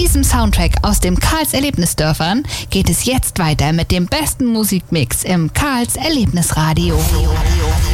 diesem Soundtrack aus dem Karls Erlebnisdörfern geht es jetzt weiter mit dem besten Musikmix im Karls Erlebnisradio.